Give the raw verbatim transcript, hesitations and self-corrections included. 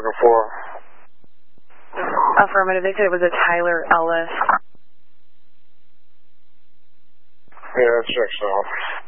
looking for? Affirmative. They said it was a Tyler Ellis. Yeah, that checks out.